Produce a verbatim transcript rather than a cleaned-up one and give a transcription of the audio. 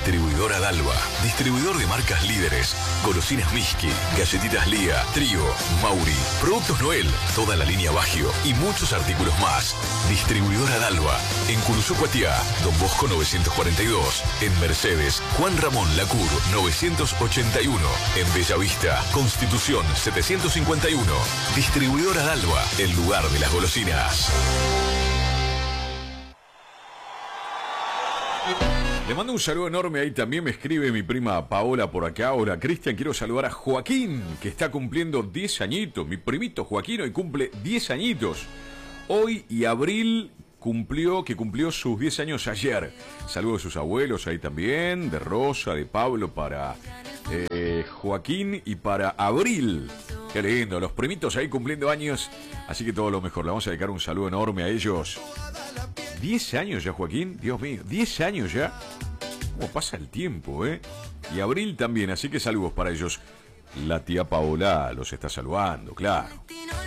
Distribuidora Dalva, distribuidor de marcas líderes, golosinas Miski, galletitas Lía, Trío, Mauri, productos Noel, toda la línea Bagio y muchos artículos más. Distribuidora Dalva, en Curuzú Cuatiá, Don Bosco novecientos cuarenta y dos, en Mercedes, Juan Ramón Lacur novecientos ochenta y uno, en Bellavista, Constitución setecientos cincuenta y uno. Distribuidora Dalva, el lugar de las golosinas. Le mando un saludo enorme, ahí también me escribe mi prima Paola por acá. Hola Cristian, quiero saludar a Joaquín, que está cumpliendo diez añitos. Mi primito Joaquín hoy cumple diez añitos. Hoy y Abril cumplió, que cumplió sus diez años ayer. Saludos a sus abuelos ahí también, de Rosa, de Pablo, para eh, Joaquín y para Abril. Qué lindo, los primitos ahí cumpliendo años, así que todo lo mejor. Le vamos a dedicar un saludo enorme a ellos. diez años ya, Joaquín, Dios mío, diez años ya. Cómo pasa el tiempo, ¿eh? Y Abril también, así que saludos para ellos. La tía Paola los está saludando, claro.